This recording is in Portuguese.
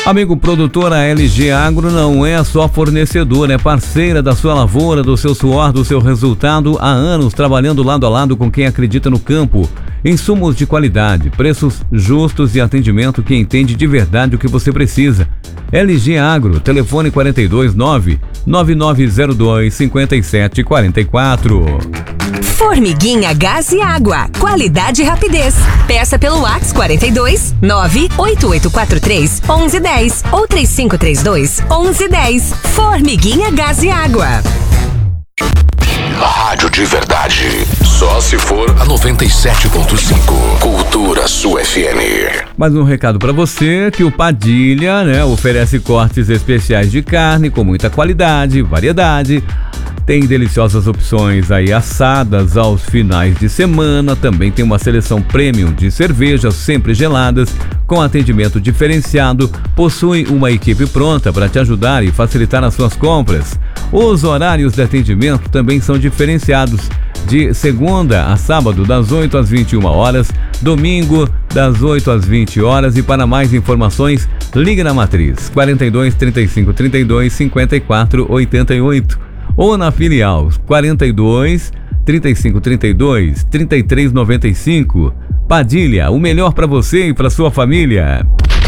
Amigo produtor, a LG Agro não é só fornecedora, é parceira da sua lavoura, do seu suor, do seu resultado, há anos trabalhando lado a lado com quem acredita no campo. Insumos de qualidade, preços justos e atendimento que entende de verdade o que você precisa. LG Agro, telefone 429-9902-5744. Formiguinha Gás e Água, qualidade e rapidez. Peça pelo WhatsApp 42 98843 1110 ou 3532 1110. Formiguinha Gás e Água. Rádio de verdade, só se for a 97.5. Cultura Sul FM. Mais um recado para você que o Padilha, oferece cortes especiais de carne com muita qualidade, variedade. Tem deliciosas opções aí assadas aos finais de semana. Também tem uma seleção premium de cervejas sempre geladas, com atendimento diferenciado. Possui uma equipe pronta para te ajudar e facilitar as suas compras. Os horários de atendimento também são diferenciados. De segunda a sábado, das 8 às 21 horas. Domingo, das 8 às 20 horas. E para mais informações, ligue na matriz 42 35 32 54 88. Ou na filial 42 35 32 33 95. Padilha, o melhor para você e para sua família.